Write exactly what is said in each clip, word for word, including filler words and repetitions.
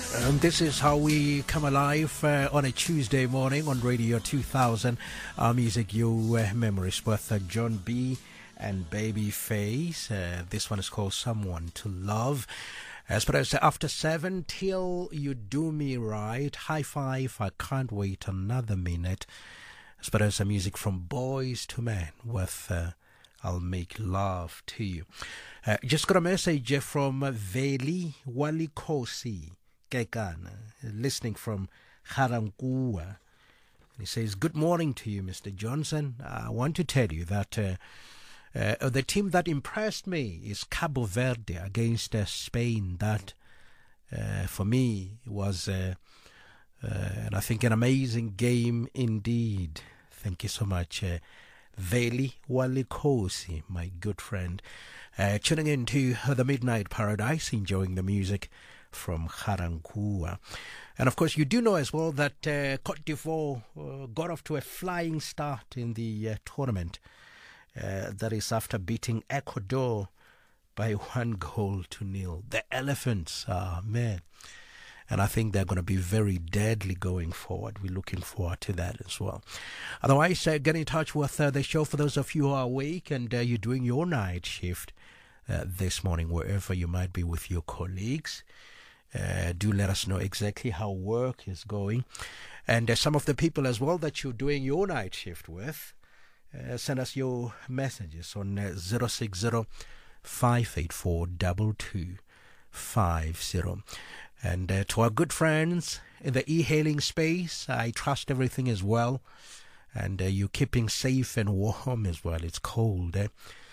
And this is how we come alive uh, on a Tuesday morning on Radio two thousand. Our music, your uh, memories with uh, John B and Babyface. Uh, this one is called Someone to Love. As per as after seven, Till You Do Me Right. High five, I can't wait another minute. As per as the music from Boys to Men with uh, I'll Make Love to You. Uh, just got a message from uh, Veli Walikosi Kekana, listening from Haramkua. He says, good morning to you, Mister Johnson. I want to tell you that uh, uh, the team that impressed me is Cabo Verde against uh, Spain. That, uh, for me, was, uh, uh, and I think, an amazing game indeed. Thank you so much, uh, Veli Walikosi, my good friend. Uh, tuning into the Midnight Paradise, enjoying the music from Haramkua. And of course, you do know as well that uh, Cote d'Ivoire uh, got off to a flying start in the uh, tournament. Uh, that is after beating Ecuador by one goal to nil. The Elephants, ah, man. And I think they're going to be very deadly going forward. We're looking forward to that as well. Otherwise, uh, get in touch with uh, the show for those of you who are awake and uh, you're doing your night shift uh, this morning, wherever you might be with your colleagues. Uh, do let us know exactly how work is going. And uh, some of the people as well that you're doing your night shift with, uh, send us your messages on uh, zero six zero, five eight four, two two five zero. And uh, to our good friends in the e-hailing space, I trust everything is well. And uh, you're keeping safe and warm as well. It's cold. Eh?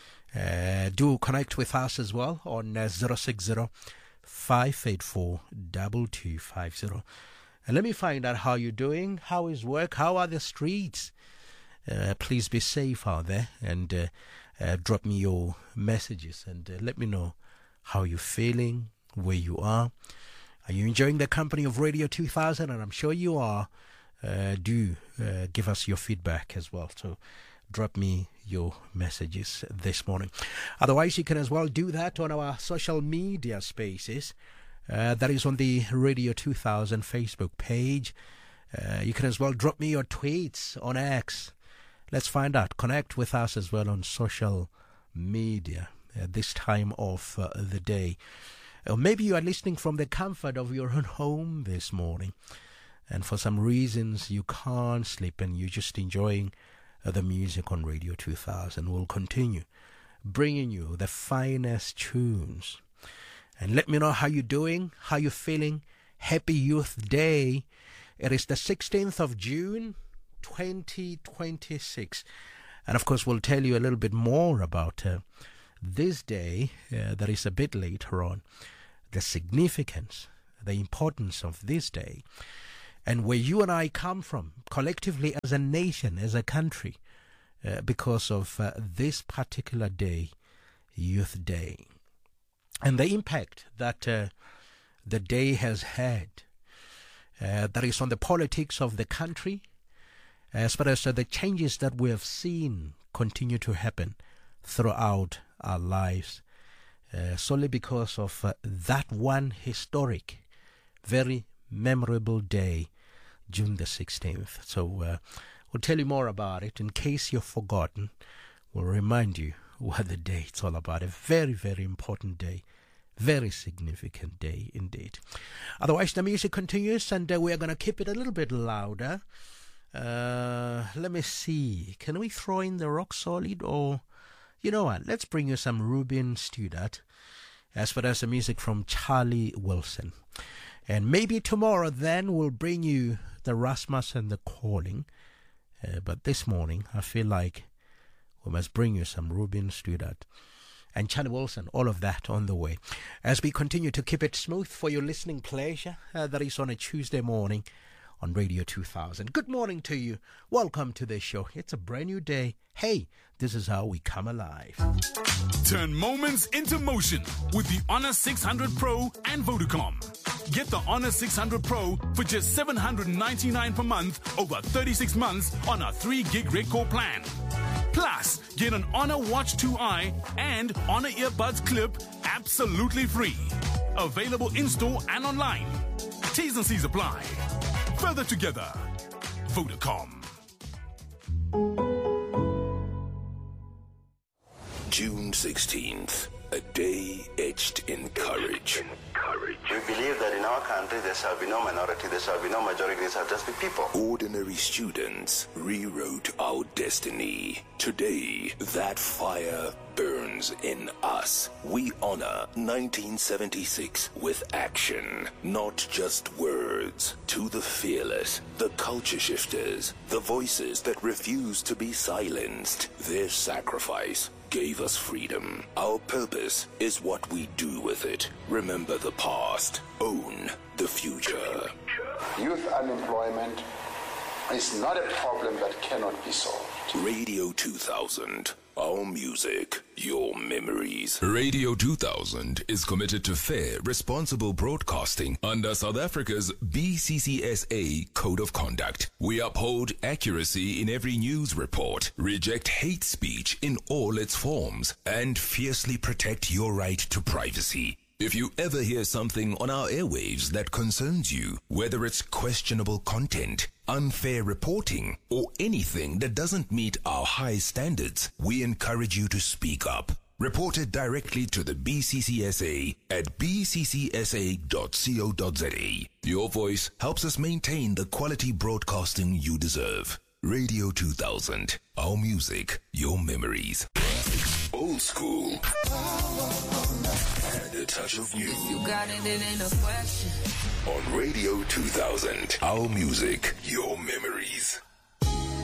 Uh, do connect with us as well on uh, zero six zero, five eight four, two two five zero. And let me find out how you're doing. How is work? How are the streets? Uh, please be safe out there, and uh, uh, drop me your messages and uh, let me know how you're feeling, where you are. Are you enjoying the company of Radio two thousand? And I'm sure you are. Uh, do uh, give us your feedback as well. So drop me your messages this morning. Otherwise, you can as well do that on our social media spaces. Uh, that is on the Radio two thousand Facebook page. Uh, you can as well drop me your tweets on X. Let's find out. Connect with us as well on social media at this time of uh, the day. Or maybe you are listening from the comfort of your own home this morning, and for some reasons you can't sleep and you're just enjoying uh, the music on Radio two thousand. We'll continue bringing you the finest tunes. And let me know how you're doing, how you're feeling. Happy Youth Day. It is the sixteenth of June, twenty twenty-six. And of course, we'll tell you a little bit more about uh, this day uh, that is a bit later on. The significance, the importance of this day, and where you and I come from collectively as a nation, as a country, uh, because of uh, this particular day, Youth Day, and the impact that uh, the day has had, uh, that is on the politics of the country, as far as uh, the changes that we have seen continue to happen throughout our lives. Uh, solely because of uh, that one historic, very memorable day, June the sixteenth. So uh, we'll tell you more about it. In case you've forgotten, we'll remind you what the day it's all about. A very, very important day. Very significant day indeed. Otherwise, the music continues, and uh, we're going to keep it a little bit louder. Uh, let me see. Can we throw in the rock solid, or... You know what? Let's bring you some Ruben Studdard, as well as the music from Charlie Wilson. And maybe tomorrow then we'll bring you the Rasmus and the Calling. Uh, but this morning, I feel like we must bring you some Ruben Studdard and Charlie Wilson, all of that on the way. As we continue to keep it smooth for your listening pleasure, uh, that is on a Tuesday morning on Radio two thousand. Good morning to you. Welcome to the show. It's a brand new day. Hey, this is how we come alive. Turn moments into motion with the Honor six hundred Pro and Vodacom. Get the Honor six hundred Pro for just seven hundred ninety-nine dollars per month over thirty-six months on a three gig Redcore plan. Plus, get an Honor Watch two i and Honor Earbuds Clip absolutely free. Available in-store and online. T's and C's apply. Further together. Vodacom. June sixteenth, a day etched in courage. We believe that in our country there shall be no minority, there shall be no majority, there shall just be people. Ordinary students rewrote our destiny. Today, that fire burns in us. We honor nineteen seventy-six with action, not just words. To the fearless, the culture shifters, the voices that refuse to be silenced, their sacrifice gave us freedom. Our purpose is what we do with it. Remember the past. Own the future. Youth unemployment is not a problem that cannot be solved. Radio two thousand. Our music, your memories. Radio two thousand is committed to fair, responsible broadcasting under South Africa's B C C S A Code of Conduct. We uphold accuracy in every news report, reject hate speech in all its forms, and fiercely protect your right to privacy. If you ever hear something on our airwaves that concerns you, whether it's questionable content, unfair reporting, or anything that doesn't meet our high standards, we encourage you to speak up. Report it directly to the B C C S A at b c c s a dot co dot z a. Your voice helps us maintain the quality broadcasting you deserve. Radio two thousand. Our music, your memories. Old school. And a touch of new. You got it, it ain't a question. On Radio two thousand. Our music, your memories.